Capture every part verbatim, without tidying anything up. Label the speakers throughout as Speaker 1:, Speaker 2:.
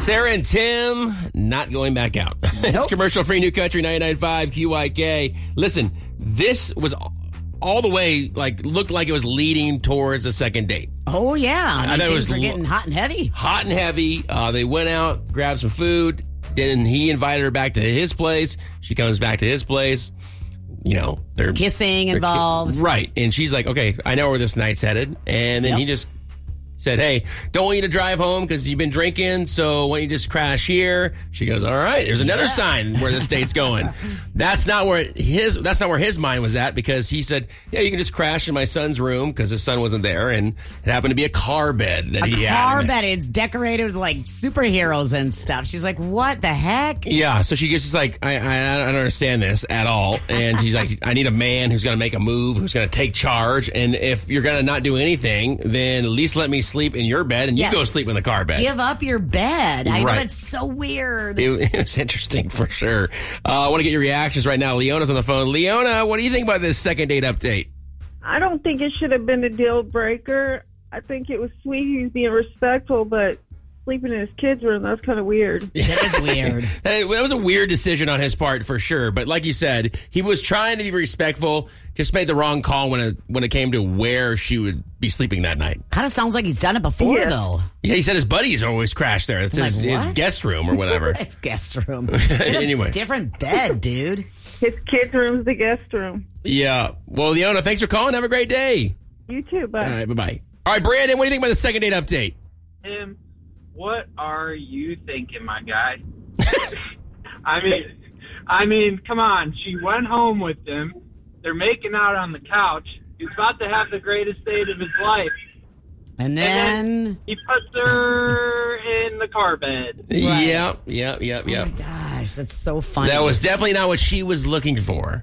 Speaker 1: Sarah and Tim not going back out.
Speaker 2: Nope.
Speaker 1: It's commercial-free New Country ninety-nine point five Q Y K. Listen, this was all the way, like, looked like it was leading towards a second date.
Speaker 2: Oh, yeah. I, mean,
Speaker 1: I thought
Speaker 2: things
Speaker 1: it was
Speaker 2: were
Speaker 1: lo-
Speaker 2: getting hot and heavy.
Speaker 1: Hot and heavy. Uh, they went out, grabbed some food. Then he invited her back to his place. She comes back to his place. You know, they're
Speaker 2: There's kissing
Speaker 1: they're
Speaker 2: involved.
Speaker 1: Ki- right. And she's like, okay, I know where this night's headed. And then
Speaker 2: Yep.
Speaker 1: he just said, hey, don't want you to drive home because you've been drinking, so why don't you just crash here? She goes, all right, there's another
Speaker 2: Yeah.
Speaker 1: sign where this date's going. That's not where his that's not where his mind was at, because he said, yeah, you can just crash in my son's room because his son wasn't there, and it happened to be a car bed that
Speaker 2: A
Speaker 1: he had.
Speaker 2: car
Speaker 1: in it.
Speaker 2: bed. It's decorated with like superheroes and stuff. She's like, what the heck?
Speaker 1: Yeah, so she gets just like, I, I I don't understand this at all. And she's like, I need a man who's going to make a move, who's going to take charge. And if you're going to not do anything, then at least let me sleep in your bed and you
Speaker 2: Yeah.
Speaker 1: go sleep in the car bed.
Speaker 2: Give up your bed. I
Speaker 1: Right.
Speaker 2: know, it's so weird.
Speaker 1: It, it was interesting for sure. Uh, I want to get your reactions right now. Leona's on the phone. Leona, what do you think about this second date update?
Speaker 3: I don't think it should have been a deal breaker. I think it was sweet. He was being respectful, but sleeping in his kids' room, that's kind of weird.
Speaker 2: That is weird.
Speaker 1: That that was a weird decision on his part for sure. But like you said, he was trying to be respectful, just made the wrong call when it, when it came to where she would be sleeping that night.
Speaker 2: Kind of sounds like he's done it before,
Speaker 3: Yeah.
Speaker 2: though.
Speaker 1: Yeah, he said his buddies always crash there. It's his,
Speaker 2: Like
Speaker 1: his
Speaker 2: what?
Speaker 1: guest room or whatever.
Speaker 2: It's guest room.
Speaker 1: Anyway.
Speaker 2: Different bed, dude.
Speaker 3: His kids' room's the guest room.
Speaker 1: Yeah. Well, Leona, thanks for calling. Have a great day.
Speaker 3: You too, bye.
Speaker 1: All right, bye-bye. All right, Brandon, what do you think about the second date update?
Speaker 4: Tim, what are you thinking, my guy? I mean, I mean, come on. She went home with him. They're making out on the couch. He's about to have the greatest date of his life.
Speaker 2: And
Speaker 4: And
Speaker 2: then,
Speaker 4: then he puts her in the car bed.
Speaker 1: Yep, yep, yep,
Speaker 2: oh
Speaker 1: yep.
Speaker 2: my gosh, that's so funny.
Speaker 1: That was definitely not what she was looking for.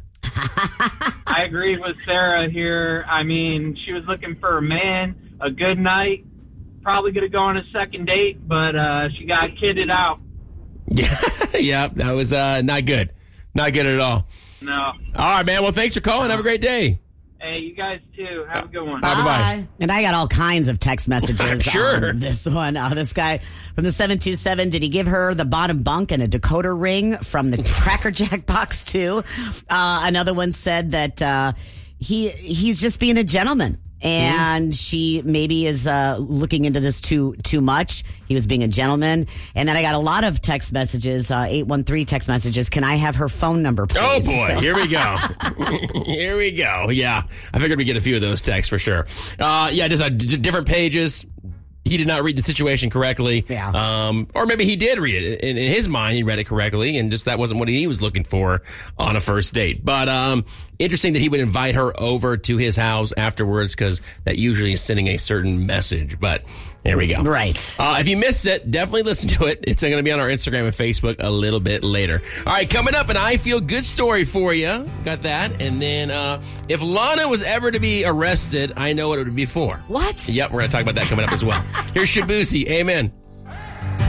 Speaker 4: I agree with Sarah here. I mean, she was looking for a man, a good night, probably going to go on a second date, but uh, she got kidded out.
Speaker 1: Yeah, yeah, that was uh, not good. Not good at all.
Speaker 4: No.
Speaker 1: All right, man. Well, thanks for calling. Have a great day.
Speaker 4: Hey, you guys too. Have a good one.
Speaker 1: Bye. Bye-bye.
Speaker 2: And I got all kinds of text messages
Speaker 1: Sure.
Speaker 2: on this one. Uh, this guy from the seven two seven, did he give her the bottom bunk and a Dakota ring from the Cracker Jack box too? Uh, another one said that uh, he he's just being a gentleman. And she maybe is uh, looking into this too too much. He was being a gentleman. And then I got a lot of text messages, uh, eight one three text messages. Can I have her phone number, please?
Speaker 1: Oh, boy.
Speaker 2: So-
Speaker 1: Here we go. Here we go. Yeah. I figured we'd get a few of those texts for sure. Uh, yeah, just uh, d- different pages. He did not read the situation correctly.
Speaker 2: Yeah.
Speaker 1: Um, or maybe he did read it. In, in his mind, he read it correctly, and just that wasn't what he was looking for on a first date. But um, interesting that he would invite her over to his house afterwards, because that usually is sending a certain message. But there we go.
Speaker 2: Right.
Speaker 1: Uh, if you missed it, definitely listen to it. It's going to be on our Instagram and Facebook a little bit later. All right, coming up, an I Feel Good story for you. Got that. And then uh, if Lana was ever to be arrested, I know what it would be for.
Speaker 2: What?
Speaker 1: Yep, we're going to talk about that coming up as well. Here's Shabuzi. Amen.